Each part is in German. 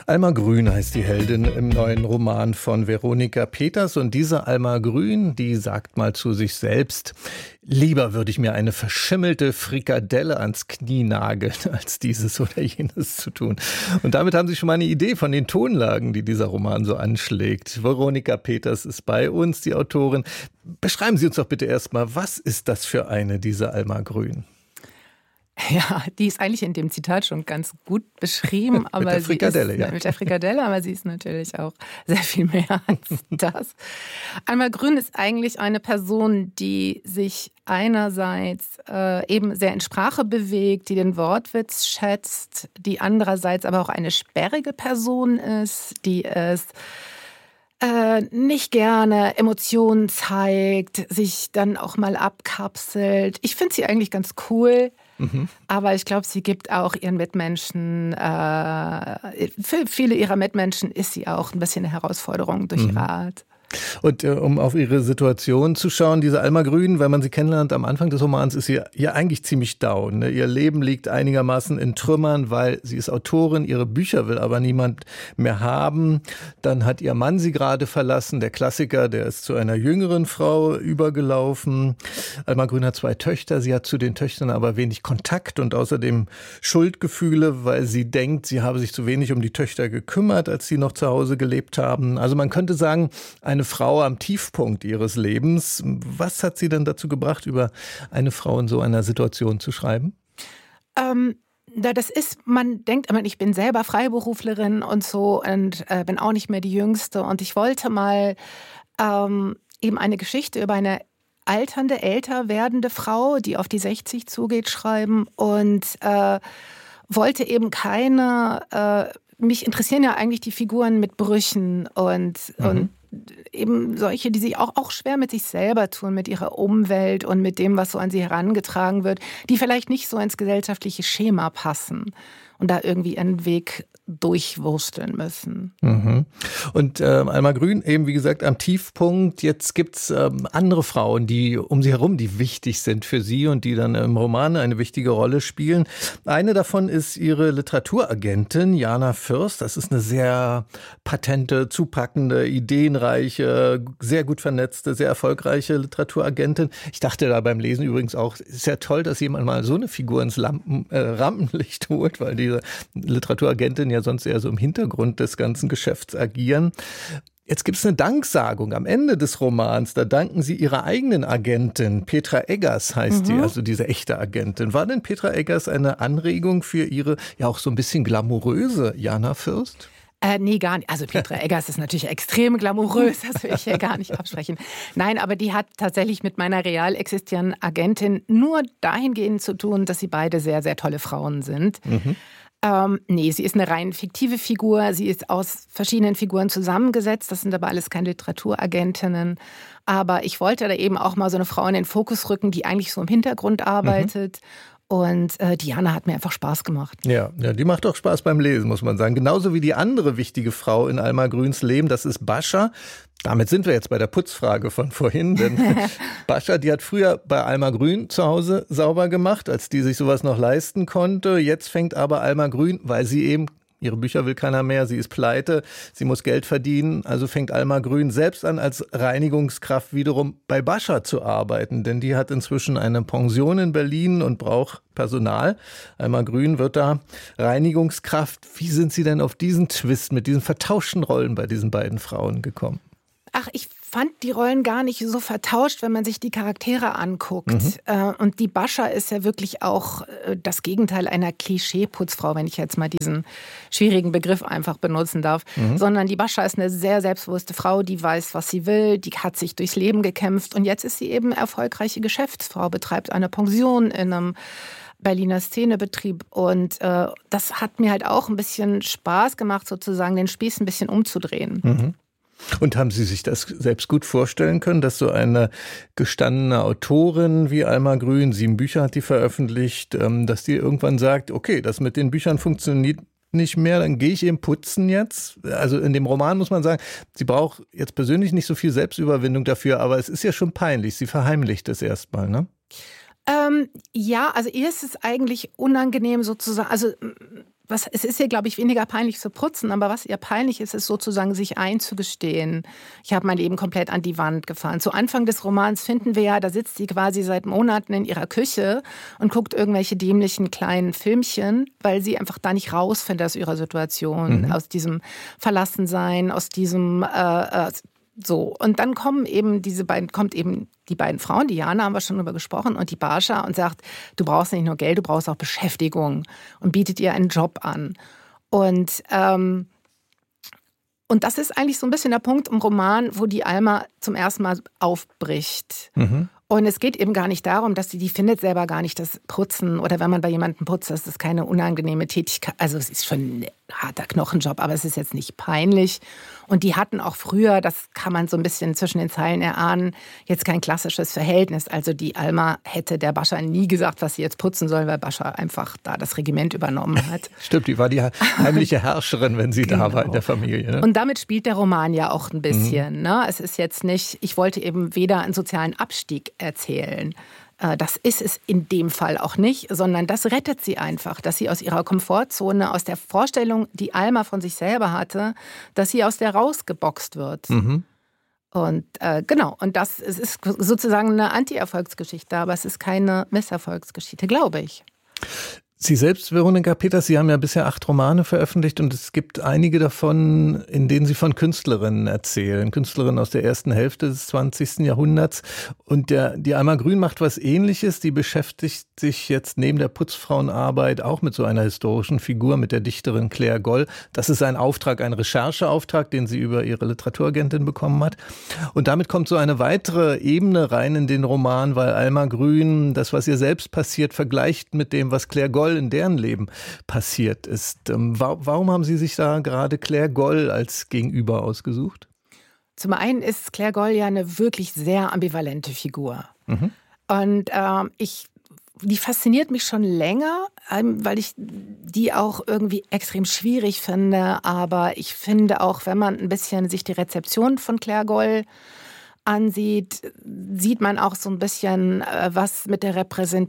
Alma Grün heißt die Heldin im neuen Roman von Veronika Peters. Und diese Alma Grün, die sagt mal zu sich selbst: Lieber würde ich mir eine verschimmelte Frikadelle ans Knie nageln, als dieses oder jenes zu tun. Und damit haben Sie schon mal eine Idee von den Tonlagen, die dieser Roman so anschlägt. Veronika Peters ist bei uns, die Autorin. Beschreiben Sie uns doch bitte erstmal, was ist das für eine, diese Alma Grün? Ja, die ist eigentlich in dem Zitat schon ganz gut beschrieben. Aber mit der Frikadelle, ja. Mit der Frikadelle, aber sie ist natürlich auch sehr viel mehr als das. Alma Grün ist eigentlich eine Person, die sich einerseits eben sehr in Sprache bewegt, die den Wortwitz schätzt, die andererseits aber auch eine sperrige Person ist, die es nicht gerne Emotionen zeigt, sich dann auch mal abkapselt. Ich finde sie eigentlich ganz cool. Aber ich glaube, sie gibt auch ihren Mitmenschen, für viele ihrer Mitmenschen ist sie auch ein bisschen eine Herausforderung durch ihre Art. Und um auf ihre Situation zu schauen, diese Alma Grün, wenn man sie kennenlernt am Anfang des Romans, ist sie ja eigentlich ziemlich down. Ne? Ihr Leben liegt einigermaßen in Trümmern, weil sie ist Autorin, ihre Bücher will aber niemand mehr haben. Dann hat ihr Mann sie gerade verlassen, der Klassiker, der ist zu einer jüngeren Frau übergelaufen. Alma Grün hat 2 Töchter, sie hat zu den Töchtern aber wenig Kontakt und außerdem Schuldgefühle, weil sie denkt, sie habe sich zu wenig um die Töchter gekümmert, als sie noch zu Hause gelebt haben. Also man könnte sagen, eine Frau am Tiefpunkt ihres Lebens. Was hat Sie denn dazu gebracht, über eine Frau in so einer Situation zu schreiben? Das ist, man denkt immer, ich bin selber Freiberuflerin und so und bin auch nicht mehr die Jüngste. Und ich wollte mal eben eine Geschichte über eine alternde, älter werdende Frau, die auf die 60 zugeht, schreiben und wollte eben keine, mich interessieren ja eigentlich die Figuren mit Brüchen und eben solche, die sich auch schwer mit sich selber tun, mit ihrer Umwelt und mit dem, was so an sie herangetragen wird, die vielleicht nicht so ins gesellschaftliche Schema passen und da irgendwie einen Weg durchwursteln müssen. Und Alma Grün, eben wie gesagt, am Tiefpunkt. Jetzt gibt's andere Frauen, die um sie herum, die wichtig sind für sie und die dann im Roman eine wichtige Rolle spielen. Eine davon ist ihre Literaturagentin, Jana Fürst. Das ist eine sehr patente, zupackende, ideenreiche, sehr gut vernetzte, sehr erfolgreiche Literaturagentin. Ich dachte da beim Lesen übrigens auch, ist ja toll, dass jemand mal so eine Figur ins Rampenlicht holt, weil diese Literaturagentin ja sonst eher so im Hintergrund des ganzen Geschäfts agieren. Jetzt gibt es eine Danksagung am Ende des Romans. Da danken Sie Ihrer eigenen Agentin. Petra Eggers heißt die, also diese echte Agentin. War denn Petra Eggers eine Anregung für Ihre ja auch so ein bisschen glamouröse Jana Fürst? Nee, gar nicht. Also Petra Eggers ist natürlich extrem glamourös, das will ich hier gar nicht absprechen. Nein, aber die hat tatsächlich mit meiner real existierenden Agentin nur dahingehend zu tun, dass sie beide sehr, sehr tolle Frauen sind. Nee, sie ist eine rein fiktive Figur. Sie ist aus verschiedenen Figuren zusammengesetzt. Das sind aber alles keine Literaturagentinnen. Aber ich wollte da eben auch mal so eine Frau in den Fokus rücken, die eigentlich so im Hintergrund arbeitet. Und Diana hat mir einfach Spaß gemacht. Ja, die macht auch Spaß beim Lesen, muss man sagen. Genauso wie die andere wichtige Frau in Alma Grüns Leben, das ist Bascha. Damit sind wir jetzt bei der Putzfrage von vorhin, denn Bascha, die hat früher bei Alma Grün zu Hause sauber gemacht, als die sich sowas noch leisten konnte. Jetzt fängt aber Alma Grün, weil sie eben, ihre Bücher will keiner mehr, sie ist pleite, sie muss Geld verdienen, also fängt Alma Grün selbst an, als Reinigungskraft wiederum bei Bascha zu arbeiten, denn die hat inzwischen eine Pension in Berlin und braucht Personal. Alma Grün wird da Reinigungskraft. Wie sind Sie denn auf diesen Twist mit diesen vertauschten Rollen bei diesen beiden Frauen gekommen? Ach, ich fand die Rollen gar nicht so vertauscht, wenn man sich die Charaktere anguckt. Und die Bascha ist ja wirklich auch das Gegenteil einer Klischee-Putzfrau, wenn ich jetzt mal diesen schwierigen Begriff einfach benutzen darf. Sondern die Bascha ist eine sehr selbstbewusste Frau, die weiß, was sie will, die hat sich durchs Leben gekämpft und jetzt ist sie eben erfolgreiche Geschäftsfrau, betreibt eine Pension in einem Berliner Szenebetrieb und das hat mir halt auch ein bisschen Spaß gemacht, sozusagen den Spieß ein bisschen umzudrehen. Und haben Sie sich das selbst gut vorstellen können, dass so eine gestandene Autorin wie Alma Grün, 7 Bücher hat die veröffentlicht, dass die irgendwann sagt, okay, das mit den Büchern funktioniert nicht mehr, dann gehe ich eben putzen jetzt? Also in dem Roman muss man sagen, sie braucht jetzt persönlich nicht so viel Selbstüberwindung dafür, aber es ist ja schon peinlich, sie verheimlicht es erstmal, ne? Ja, also ihr ist es eigentlich unangenehm sozusagen, also es ist ihr, glaube ich, weniger peinlich zu putzen, aber was ihr peinlich ist, ist sozusagen sich einzugestehen. Ich habe mein Leben komplett an die Wand gefahren. Zu Anfang des Romans finden wir ja, da sitzt sie quasi seit Monaten in ihrer Küche und guckt irgendwelche dämlichen kleinen Filmchen, weil sie einfach da nicht rausfindet aus ihrer Situation, aus diesem Verlassensein, aus diesem so. Und dann kommt eben die beiden Frauen, die Jana haben wir schon drüber gesprochen, und die Bascha, und sagt, du brauchst nicht nur Geld, du brauchst auch Beschäftigung, und bietet ihr einen Job an. Und das ist eigentlich so ein bisschen der Punkt im Roman, wo die Alma zum ersten Mal aufbricht. Und es geht eben gar nicht darum, dass die findet selber gar nicht das Putzen, oder wenn man bei jemandem putzt, das ist keine unangenehme Tätigkeit. Also es ist schon ein harter Knochenjob, aber es ist jetzt nicht peinlich. Und die hatten auch früher, das kann man so ein bisschen zwischen den Zeilen erahnen, jetzt kein klassisches Verhältnis. Also die Alma hätte der Bascha nie gesagt, was sie jetzt putzen soll, weil Bascha einfach da das Regiment übernommen hat. Stimmt, die war die heimliche Herrscherin, wenn sie da war in der Familie. Ne? Und damit spielt der Roman ja auch ein bisschen. Ne? Es ist jetzt nicht, ich wollte eben weder einen sozialen Abstieg erzählen. Das ist es in dem Fall auch nicht, sondern das rettet sie einfach, dass sie aus ihrer Komfortzone, aus der Vorstellung, die Alma von sich selber hatte, dass sie aus der rausgeboxt wird. Und genau, und das ist sozusagen eine Anti-Erfolgsgeschichte, aber es ist keine Misserfolgsgeschichte, glaube ich. Sie selbst, Veronika Peters, Sie haben ja bisher 8 Romane veröffentlicht und es gibt einige davon, in denen Sie von Künstlerinnen erzählen. Künstlerinnen aus der ersten Hälfte des 20. Jahrhunderts. Und die Alma Grün macht was Ähnliches. Die beschäftigt sich jetzt neben der Putzfrauenarbeit auch mit so einer historischen Figur, mit der Dichterin Claire Goll. Das ist ein Auftrag, ein Rechercheauftrag, den sie über ihre Literaturagentin bekommen hat. Und damit kommt so eine weitere Ebene rein in den Roman, weil Alma Grün das, was ihr selbst passiert, vergleicht mit dem, was Claire Goll in deren Leben passiert ist. Warum haben Sie sich da gerade Claire Goll als Gegenüber ausgesucht? Zum einen ist Claire Goll ja eine wirklich sehr ambivalente Figur. Und die fasziniert mich schon länger, weil ich die auch irgendwie extrem schwierig finde. Aber ich finde auch, wenn man ein bisschen sich die Rezeption von Claire Goll ansieht, sieht man auch so ein bisschen, was mit der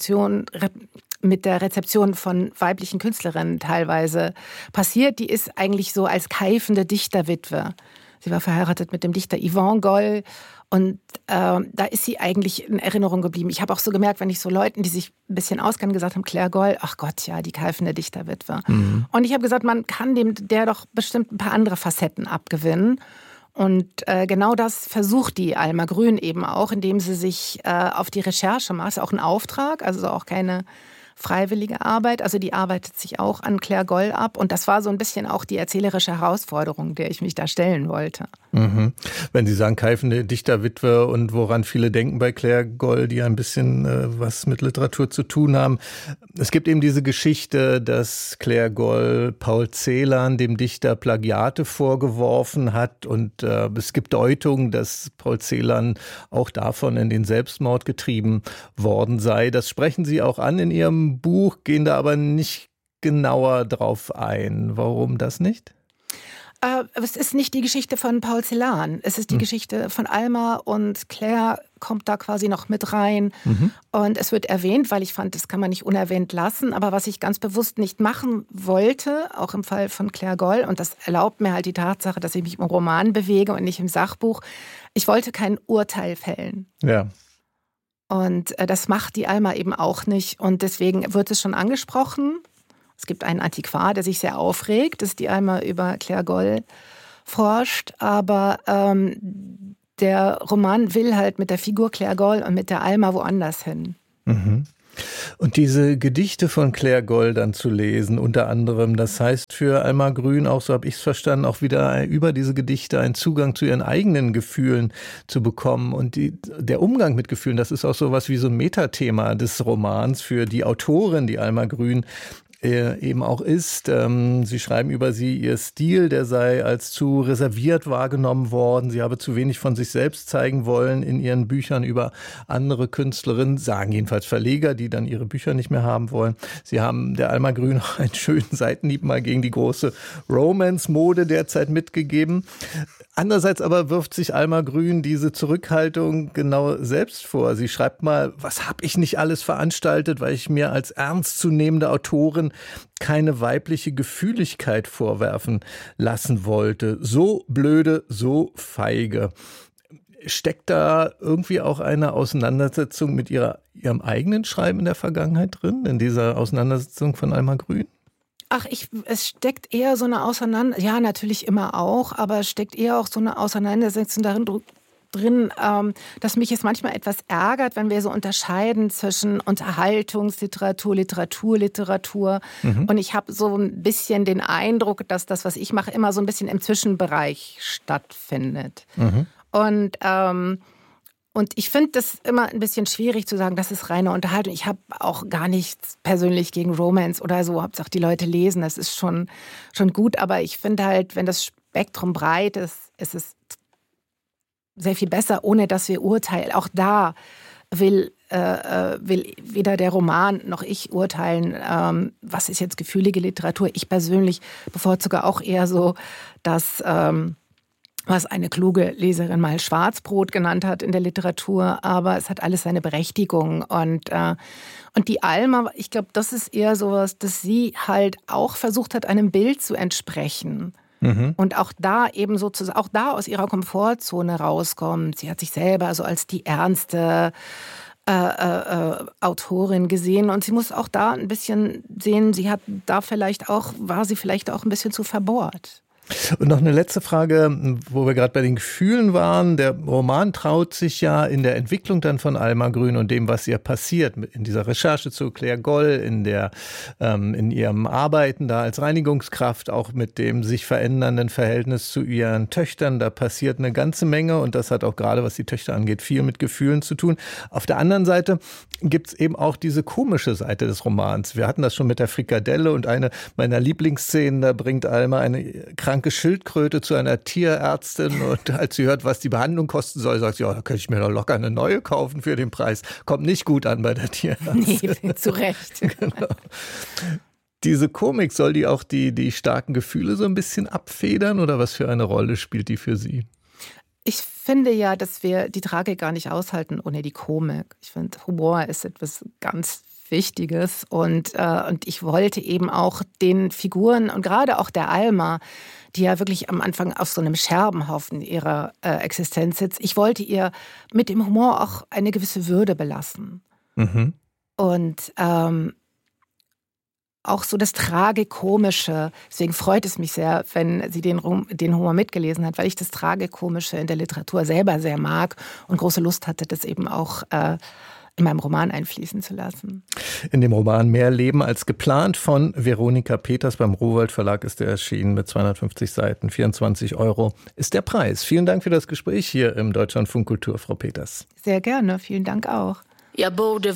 Rezeption von weiblichen Künstlerinnen teilweise passiert. Die ist eigentlich so als keifende Dichterwitwe. Sie war verheiratet mit dem Dichter Yvon Goll und da ist sie eigentlich in Erinnerung geblieben. Ich habe auch so gemerkt, wenn ich so Leuten, die sich ein bisschen auskennen, gesagt haben, Claire Goll, ach Gott, ja, die keifende Dichterwitwe. Und ich habe gesagt, man kann der doch bestimmt ein paar andere Facetten abgewinnen. Und genau das versucht die Alma Grün eben auch, indem sie sich auf die Recherche macht. Das ist auch ein Auftrag, also auch keine freiwillige Arbeit. Also die arbeitet sich auch an Claire Goll ab. Und das war so ein bisschen auch die erzählerische Herausforderung, der ich mich da stellen wollte. Wenn Sie sagen, keifende Dichterwitwe und woran viele denken bei Claire Goll, die ein bisschen was mit Literatur zu tun haben. Es gibt eben diese Geschichte, dass Claire Goll Paul Celan, dem Dichter, Plagiate vorgeworfen hat. Und es gibt Deutungen, dass Paul Celan auch davon in den Selbstmord getrieben worden sei. Das sprechen Sie auch an in Ihrem Buch, gehen da aber nicht genauer drauf ein. Warum das nicht? Es ist nicht die Geschichte von Paul Celan. Es ist die Geschichte von Alma, und Claire kommt da quasi noch mit rein. Und es wird erwähnt, weil ich fand, das kann man nicht unerwähnt lassen. Aber was ich ganz bewusst nicht machen wollte, auch im Fall von Claire Goll, und das erlaubt mir halt die Tatsache, dass ich mich im Roman bewege und nicht im Sachbuch, ich wollte kein Urteil fällen. Ja. Und das macht die Alma eben auch nicht. Und deswegen wird es schon angesprochen. Es gibt einen Antiquar, der sich sehr aufregt, dass die Alma über Claire Goll forscht. Aber der Roman will halt mit der Figur Claire Goll und mit der Alma woanders hin. Und diese Gedichte von Claire Goll dann zu lesen, unter anderem, das heißt für Alma Grün auch, so habe ich es verstanden, auch wieder über diese Gedichte einen Zugang zu ihren eigenen Gefühlen zu bekommen. Und der Umgang mit Gefühlen, das ist auch so was wie so ein Metathema des Romans für die Autorin, die Alma Grün eben auch ist. Sie schreiben über sie, ihr Stil, der sei als zu reserviert wahrgenommen worden. Sie habe zu wenig von sich selbst zeigen wollen in ihren Büchern über andere Künstlerinnen, sagen jedenfalls Verleger, die dann ihre Bücher nicht mehr haben wollen. Sie haben der Alma Grün auch einen schönen Seitenhieb mal gegen die große Romance-Mode derzeit mitgegeben. Andererseits aber wirft sich Alma Grün diese Zurückhaltung genau selbst vor. Sie schreibt mal, was habe ich nicht alles veranstaltet, weil ich mir als ernstzunehmende Autorin Figuren keine weibliche Gefühligkeit vorwerfen lassen wollte. So blöde, so feige. Steckt da irgendwie auch eine Auseinandersetzung mit ihrem eigenen Schreiben in der Vergangenheit drin, in dieser Auseinandersetzung von Alma Grün? Es steckt eher so eine Auseinandersetzung, ja, natürlich immer auch, aber es steckt eher auch so eine Auseinandersetzung drin, dass mich es manchmal etwas ärgert, wenn wir so unterscheiden zwischen Unterhaltungsliteratur, Literatur. Und ich habe so ein bisschen den Eindruck, dass das, was ich mache, immer so ein bisschen im Zwischenbereich stattfindet. Und ich finde das immer ein bisschen schwierig zu sagen, das ist reine Unterhaltung. Ich habe auch gar nichts persönlich gegen Romance oder so. Hauptsache die Leute lesen, das ist schon gut. Aber ich finde halt, wenn das Spektrum breit ist, ist es sehr viel besser, ohne dass wir urteilen. Auch da will weder der Roman noch ich urteilen, was ist jetzt gefühlige Literatur. Ich persönlich bevorzuge auch eher so, dass was eine kluge Leserin mal Schwarzbrot genannt hat in der Literatur, aber es hat alles seine Berechtigung. Und die Alma, ich glaube, das ist eher sowas, dass sie halt auch versucht hat, einem Bild zu entsprechen. Und auch da eben sozusagen, auch da aus ihrer Komfortzone rauskommt. Sie hat sich selber so als die ernste Autorin gesehen und sie muss auch da ein bisschen sehen, war sie vielleicht auch ein bisschen zu verbohrt. Und noch eine letzte Frage, wo wir gerade bei den Gefühlen waren. Der Roman traut sich ja in der Entwicklung dann von Alma Grün und dem, was ihr passiert, in dieser Recherche zu Claire Goll, in ihrem Arbeiten da als Reinigungskraft, auch mit dem sich verändernden Verhältnis zu ihren Töchtern. Da passiert eine ganze Menge und das hat auch gerade, was die Töchter angeht, viel mit Gefühlen zu tun. Auf der anderen Seite gibt es eben auch diese komische Seite des Romans. Wir hatten das schon mit der Frikadelle und eine meiner Lieblingsszenen, da bringt Alma eine kranke Schildkröte zu einer Tierärztin und als sie hört, was die Behandlung kosten soll, sagt sie, ja, da könnte ich mir doch locker eine neue kaufen für den Preis. Kommt nicht gut an bei der Tierärztin. Nee, zu Recht. Genau. Diese Komik, soll die auch die starken Gefühle so ein bisschen abfedern oder was für eine Rolle spielt die für Sie? Ich finde ja, dass wir die Tragik gar nicht aushalten ohne die Komik. Ich finde, Humor ist etwas ganz Wichtiges und ich wollte eben auch den Figuren und gerade auch der Alma, die ja wirklich am Anfang auf so einem Scherbenhaufen ihrer Existenz sitzt, ich wollte ihr mit dem Humor auch eine gewisse Würde belassen. Und auch so das Tragikomische. Deswegen freut es mich sehr, wenn sie den Humor mitgelesen hat, weil ich das Tragikomische in der Literatur selber sehr mag und große Lust hatte, das eben auch in meinem Roman einfließen zu lassen. In dem Roman Mehr Leben als geplant von Veronika Peters beim Rowohlt Verlag ist er erschienen mit 250 Seiten. 24 € ist der Preis. Vielen Dank für das Gespräch hier im Deutschlandfunk Kultur, Frau Peters. Sehr gerne, vielen Dank auch. Ja, Bode